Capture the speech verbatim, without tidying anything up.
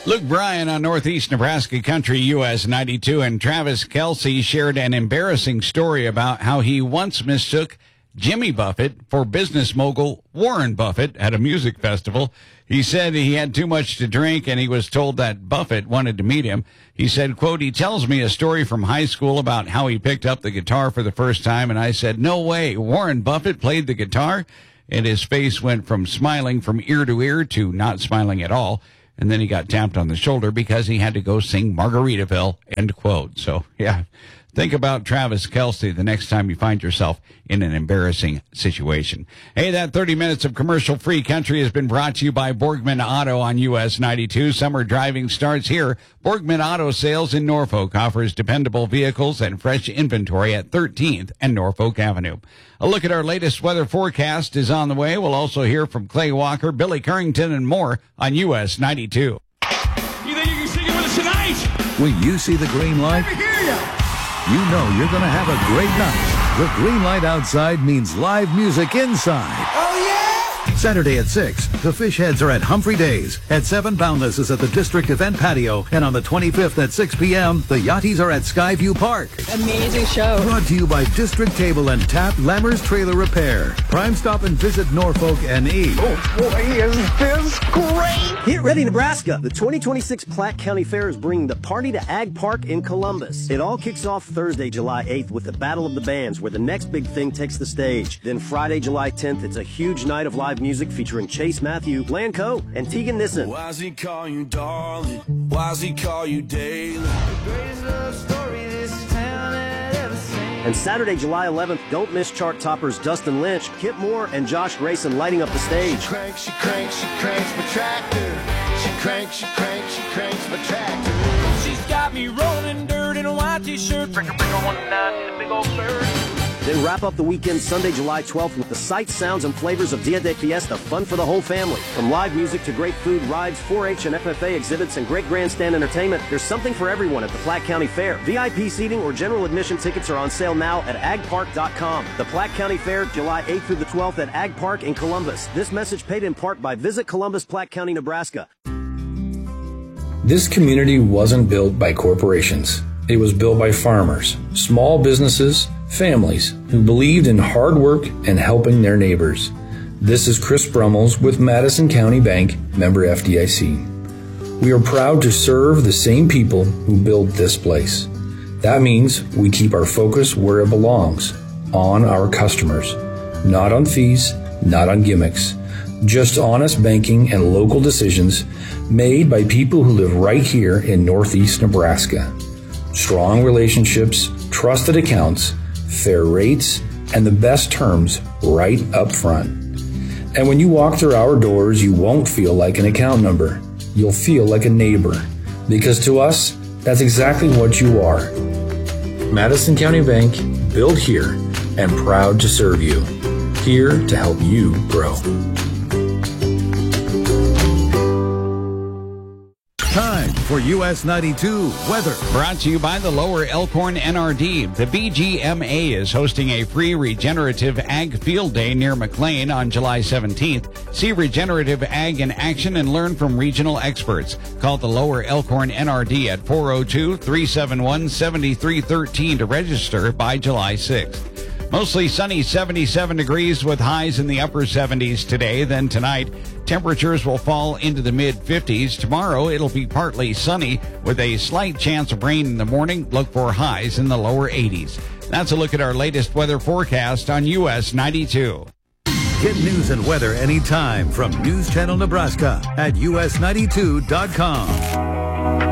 Luke Bryan on Northeast Nebraska Country U S ninety-two, and Travis Kelce shared an embarrassing story about how he once mistook Jimmy Buffett for business mogul Warren Buffett at a music festival. He said he had too much to drink and he was told that Buffett wanted to meet him. He said, quote, "He tells me a story from high school about how he picked up the guitar for the first time, and I said, no way, Warren Buffett played the guitar?" And his face went from smiling from ear to ear to not smiling at all. And then he got tapped on the shoulder because he had to go sing Margaritaville, end quote. So, yeah, think about Travis Kelce the next time you find yourself in an embarrassing situation. Hey, that thirty minutes of commercial-free country has been brought to you by Borgman Auto on U S ninety-two. Summer driving starts here. Borgman Auto Sales in Norfolk offers dependable vehicles and fresh inventory at thirteenth and Norfolk Avenue. A look at our latest weather forecast is on the way. We'll also hear from Clay Walker, Billy Currington, and more on U S ninety-two. You think you can sing it with us tonight? When you see the green light, Let me hear you. you know you're going to have a great night. The green light outside means live music inside. Oh, yeah? Saturday at six, the Fish Heads are at Humphrey Days. At seven, Boundless is at the District Event Patio. And on the twenty-fifth at six p.m., the Yachties are at Skyview Park. Amazing show. Brought to you by District Table and Tap Lammers Trailer Repair. Prime Stop and visit Norfolk N E. Oh, boy, is this great! Get ready, Nebraska! The twenty twenty-six Platte County Fair is bringing the party to Ag Park in Columbus. It all kicks off Thursday, July eighth with the Battle of the Bands, where the next big thing takes the stage. Then Friday, July tenth, it's a huge night of live music featuring Chase Matthew, Blanco, and Tegan Nissen. Why does he call you darling? Why does he call you daily? The greatest love story this town had ever seen. And Saturday, July eleventh, don't miss chart toppers Dustin Lynch, Kip Moore, and Josh Grayson lighting up the stage. She cranks, she cranks, she cranks my tractor. She cranks, she cranks, she cranks my tractor. She's got me rolling dirt in a white t-shirt. Bring her, bring her one nine in a big old bird. Then wrap up the weekend Sunday, July twelfth with the sights, sounds, and flavors of Dia de Fiesta, fun for the whole family. From live music to great food, rides, four H and F F A exhibits, and great grandstand entertainment, there's something for everyone at the Platte County Fair. V I P seating or general admission tickets are on sale now at ag park dot com. The Platte County Fair, July eighth through the twelfth at Ag Park in Columbus. This message paid in part by Visit Columbus, Platte County, Nebraska. This community wasn't built by corporations. It was built by farmers, small businesses, families who believed in hard work and helping their neighbors. This is Chris Brummels with Madison County Bank, member F D I C. We are proud to serve the same people who built this place. That means we keep our focus where it belongs, on our customers, not on fees, not on gimmicks, just honest banking and local decisions made by people who live right here in Northeast Nebraska. Strong relationships, trusted accounts, fair rates, and the best terms right up front. And when you walk through our doors, you won't feel like an account number. You'll feel like a neighbor. Because to us, that's exactly what you are. Madison County Bank, built here and proud to serve you. Here to help you grow. Time for U S ninety-two weather. Brought to you by the Lower Elkhorn N R D. The B G M A is hosting a free Regenerative Ag Field Day near McLean on July seventeenth. See Regenerative Ag in action and learn from regional experts. Call the Lower Elkhorn N R D at four oh two, three seven one, seven three one three to register by July sixth. Mostly sunny, seventy-seven degrees with highs in the upper seventies today. Then tonight, temperatures will fall into the mid-fifties. Tomorrow, it'll be partly sunny with a slight chance of rain in the morning. Look for highs in the lower eighties. That's a look at our latest weather forecast on U S ninety-two. Get news and weather anytime from News Channel Nebraska at U S ninety-two dot com.